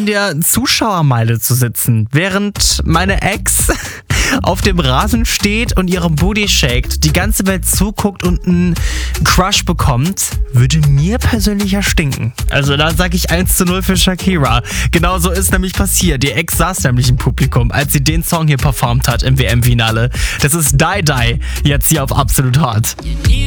der Zuschauermeile zu sitzen, während meine Ex auf dem Rasen steht und ihren Booty shakt, die ganze Welt zuguckt und einen Crush bekommt, würde mir persönlich ja stinken. Also da sage ich 1:0 für Shakira. Genau so ist nämlich passiert. Die Ex saß nämlich im Publikum, als sie den Song hier performt hat im WM-Finale. Das ist Die Die, jetzt hier auf Absolut Hot.